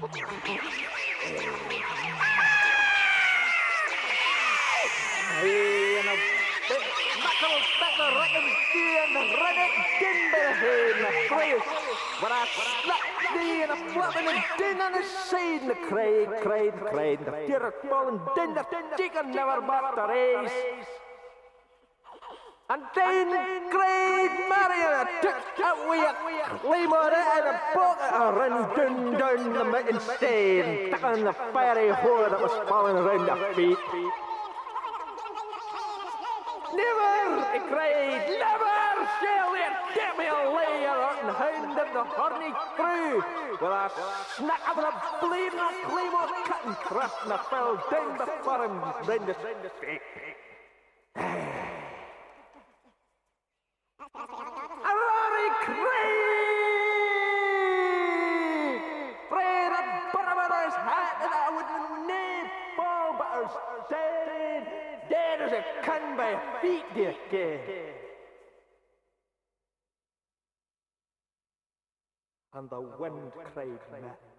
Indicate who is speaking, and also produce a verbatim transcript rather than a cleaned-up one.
Speaker 1: En een makkel stekker rekken die en rennen din bij de heen naar vrees. Maar hij slapt die en een flappende din aan de zijde krijgt, krijgt, krijgt. De tierk vallen din, de chicken never but the race. En dan krijgt Marion een tuk uit weer, klimmer en een boog en ren dun dun met een steen. Takken de fiery hoor dat was vallen run de feet. Never, ik krijg, never shall it get me a layer on the hand of the horny crew. With a snack of the bleeding claymore cut and thrust and a fell down before him, then the stick. A Rory Craig! Pray the bottom of his hat that I would never fall, but I was dead. Dead as a can by feet, dear kid. And the wind cried met.